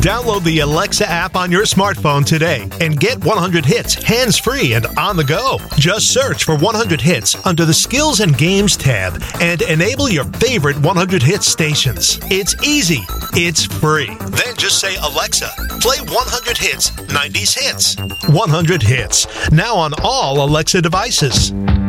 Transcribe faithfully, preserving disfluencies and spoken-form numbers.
Download the Alexa app on your smartphone today and get one hundred hits hands-free and on the go. Just search for one hundred hits under the Skills and Games tab and enable your favorite one hundred hits stations. It's easy. It's free. Then just say, Alexa, play one hundred hits, nineties hits. one hundred hits. Now on all Alexa devices.